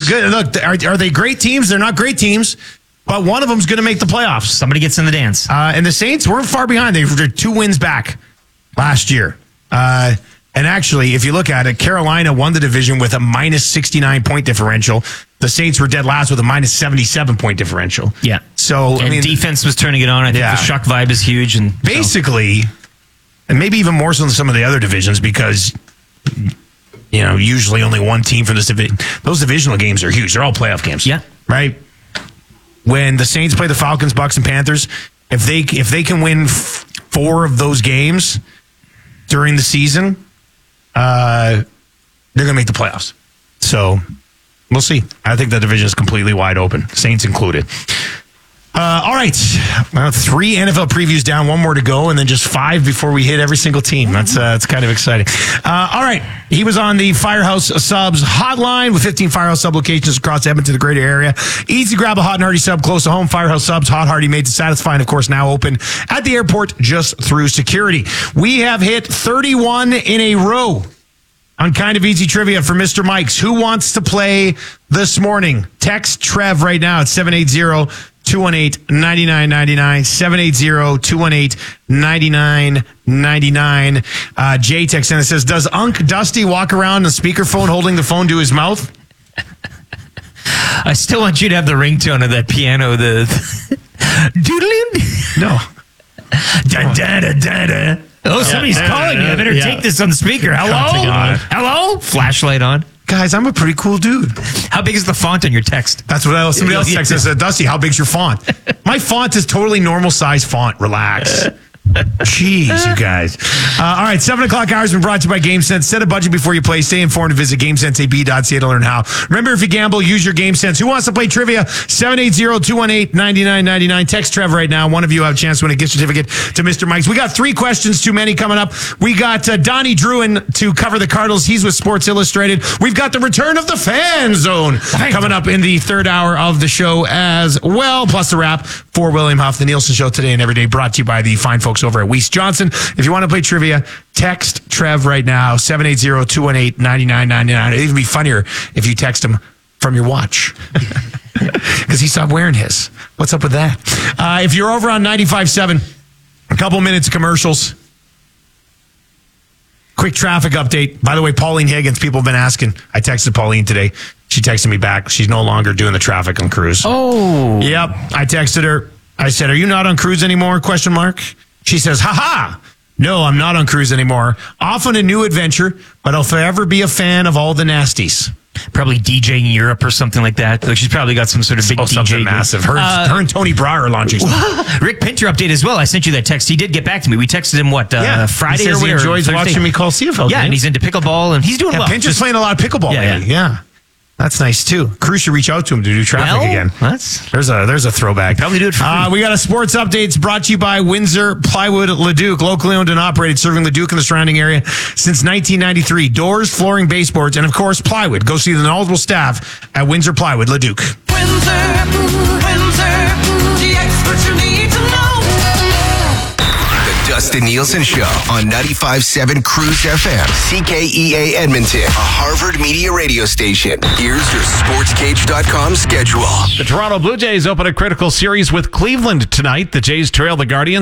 good. Look, are they great teams? They're not great teams, but one of them's going to make the playoffs. Somebody gets in the dance. And the Saints weren't far behind. They're 2 wins back last year. And actually, if you look at it, Carolina won the division with a minus 69 point differential. The Saints were dead last with a minus 77 point differential. Yeah. So, and defense was turning it on. I think the Shuck vibe is huge. And basically, and maybe even more so than some of the other divisions, because, usually only one team from this division. Those divisional games are huge. They're all playoff games. Yeah. Right? When the Saints play the Falcons, Bucks, and Panthers, if they can win 4 of those games during the season, they're going to make the playoffs. So we'll see. I think the division is completely wide open, Saints included. All right. 3 NFL previews down, 1 more to go, and then just 5 before we hit every single team. That's kind of exciting. All right. He was on the Firehouse Subs hotline with 15 Firehouse Sub locations across Edmonton, the greater area. Easy grab a hot and hearty sub close to home. Firehouse Subs, hot, hearty, made to satisfy, and of course now open at the airport just through security. We have hit 31 in a row on Kind of Easy Trivia for Mr. Mike's. Who wants to play this morning? Text Trev right now at 780-218-9999, 780-218-9999. Jay texts in and says, does Unc Dusty walk around the speakerphone holding the phone to his mouth? I still want you to have the ringtone of that piano, the doodling. No. Da, da, da, da, da. Oh, somebody's calling me. I better take this on the speaker. Hello? Hello? Flashlight on. Guys, I'm a pretty cool dude. How big is the font on your text? That's what somebody else texted and said, Dusty, how big's your font? My font is totally normal size font. Relax. Jeez, you guys. All right, 7 o'clock hours been brought to you by GameSense. Set a budget before you play. Stay informed and visit GameSenseAB.ca to learn how. Remember, if you gamble, use your GameSense. Who wants to play trivia? 780-218-9999. Text Trev right now. One of you have a chance to win a gift certificate to Mr. Mike's. We got 3 questions too many coming up. We got Donnie Druin to cover the Cardinals. He's with Sports Illustrated. We've got the return of the Fan Zone coming up in the 3rd hour of the show as well. Plus the wrap for William Huff, the Nielsen Show today and every day, brought to you by the fine folks over at Weiss Johnson. If you want to play trivia, text Trev right now, 780-218-9999. It'd even be funnier if you text him from your watch because he stopped wearing his. What's up with that? If you're over on 95.7, a couple minutes of commercials. Quick traffic update. By the way, Pauline Higgins, people have been asking. I texted Pauline today. She texted me back. She's no longer doing the traffic on cruise. Oh. Yep. I texted her. I said, are you not on cruise anymore? ? She says, ha. No, I'm not on cruise anymore. Off on a new adventure, but I'll forever be a fan of all the nasties. Probably DJing Europe or something like that. Like she's probably got some sort of big DJ. Something massive. Her and Tony Brahe are launching. Rick Pinter update as well. I sent you that text. He did get back to me. We texted him, Friday? He enjoys watching me call CFL. Yeah, and he's into pickleball, and he's doing well. Pinter's playing a lot of pickleball lately. Yeah. That's nice too. Crews should reach out to him to do traffic again. There's a throwback. Probably do it for free. We got a sports updates brought to you by Windsor Plywood Leduc, locally owned and operated, serving Leduc and the surrounding area since 1993. Doors, flooring, baseboards, and of course plywood. Go see the knowledgeable staff at Windsor Plywood Leduc. Windsor, the experts you need to know. Dustin Nielsen Show on 95.7 Cruise FM, CKEA Edmonton, a Harvard Media radio station. Here's your SportsCage.com schedule. The Toronto Blue Jays open a critical series with Cleveland tonight. The Jays trail the Guardians